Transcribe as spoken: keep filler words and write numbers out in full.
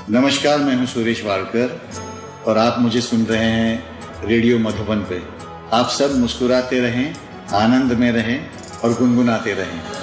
नमस्कार, मैं हूं सुरेश वाडकर और आप मुझे सुन रहे हैं रेडियो मधुबन पे। आप सब मुस्कुराते रहें, आनंद में रहें और गुनगुनाते रहें।